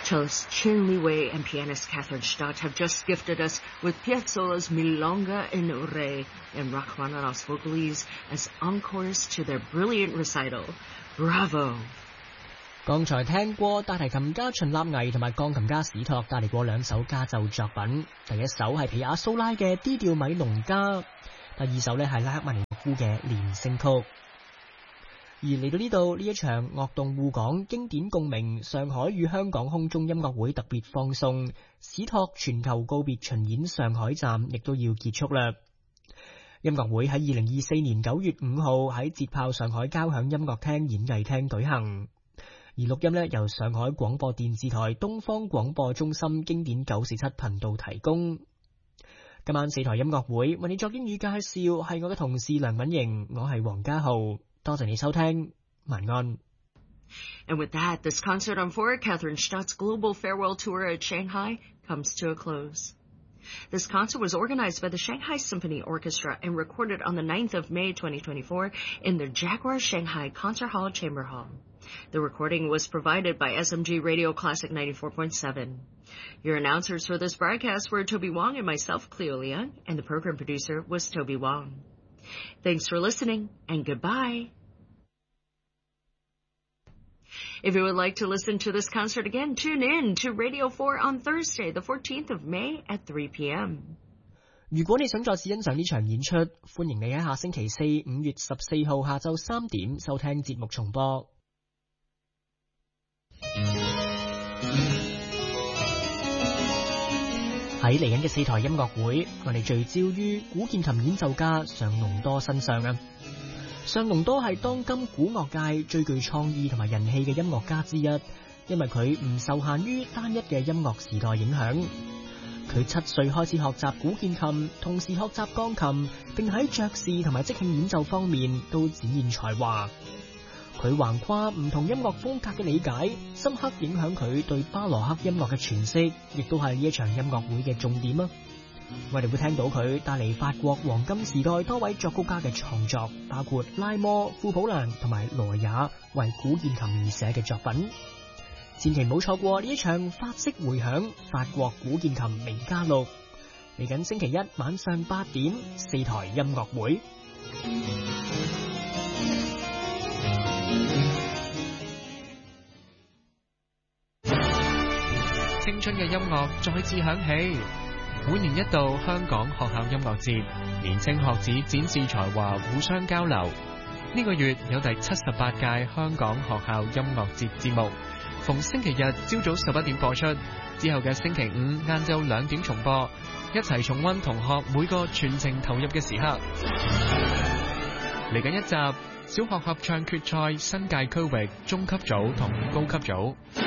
Cellist Chin Li Wei and pianist Catherine Stott have just gifted us with Piazzolla's Milonga in Re and Rachmaninoff's Vocalese as encores to their brilliant recital. Bravo! 剛才聽過大提琴家秦立藝同埋鋼琴家史托帶嚟過兩首家奏作品，第一首係皮亞蘇拉嘅 D 調米農加，第二首呢係拉赫曼尼諾夫嘅連聲曲。而嚟到呢度，呢一場樂動滬港經典共鳴上海與香港空中音樂會特別放送史托全球告別巡演上海站亦都要結束啦。音樂會喺2024年9月5號喺捷豹上海交響音樂廳演藝廳舉行。而錄音呢由上海廣播電視台東方廣播中心經典947頻道提供。今晚4台音樂會為你作英語介紹係我嘅同事梁敏瑩，我係黃家浩，多謝你收聽，晚安。 And with that, this concert on 4, Catherine Stott's global farewell tour at Shanghai, comes to a close. This concert was organized by the Shanghai Symphony Orchestra and recorded on the 9th of May 2024 in the Jaguar Shanghai Concert Hall Chamber Hall. The recording was provided by SMG Radio Classic 94.7. Your announcers for this broadcast were Toby Wong and myself, Cleo Leung, and the program producer was Toby Wong. Thanks for listening, and goodbye. If you would like to listen to this concert again, tune in to Radio 4 on Thursday, the 14th of May at 3 p.m. 如果你想再次欣賞呢場演出，歡迎你喺下星期四5月14號下晝3點收聽節目重播。喺嚟緊嘅4台音樂會，我哋聚焦於古鍵琴演奏家尚龍多身上啊。尚龍多係當今古樂界最具創意同埋人氣嘅音樂家之一，因為佢唔受限於單一嘅音樂時代影響。佢7歲開始學習古鍵琴，同時學習鋼琴，並喺爵士同埋即興演奏方面都展現才華。佢橫跨唔同音樂風格嘅理解，深刻影響佢對巴洛克音樂嘅詮釋，亦都係呢一場音樂會嘅重點啊！我哋會聽到佢帶嚟法國黃金時代多位作曲家嘅創作，包括拉摩、庫普蘭同埋羅也為古鍵琴而寫嘅作品。千祈唔好錯過呢一場法式回響法國古鍵琴名家錄，嚟緊星期一晚上8點4台音樂會。 青春嘅音樂再次響起，每年一度香港學校音樂節，年青學子展示才華，互相交流。呢個月有第78屆香港學校音樂節節目，逢星期日朝早11點播出，之後嘅星期5晏晝2點重播，一齊重溫同學每個全程投入嘅時刻。嚟緊一集小學合唱決賽新界區域中級組同高級組。